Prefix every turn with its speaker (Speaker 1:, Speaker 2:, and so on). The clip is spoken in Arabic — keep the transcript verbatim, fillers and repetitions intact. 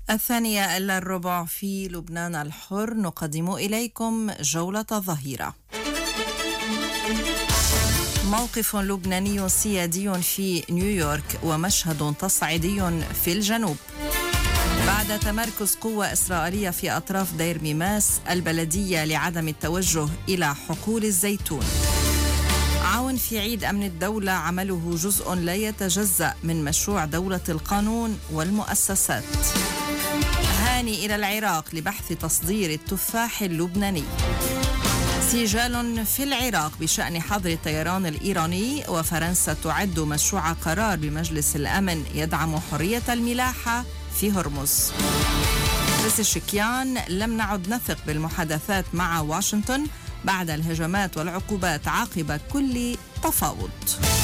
Speaker 1: الثانية إلا الربع في لبنان الحر، نقدم إليكم جولة الظهيرة. موقف لبناني سيادي في نيويورك ومشهد تصعيدي في الجنوب. بعد تمركز قوة إسرائيلية في أطراف دير ميماس البلدية لعدم التوجه إلى حقول الزيتون. عون في عيد أمن الدولة عمله جزء لا يتجزأ من مشروع دولة القانون والمؤسسات. هاني إلى العراق لبحث تصدير التفاح اللبناني. سجال في العراق بشأن حظر الطيران الإيراني، وفرنسا تعد مشروع قرار بمجلس الأمن يدعم حرية الملاحة في هرمز. بسشكيان: لم نعد نثق بالمحادثات مع واشنطن بعد الهجمات والعقوبات عقب كل تفاوض.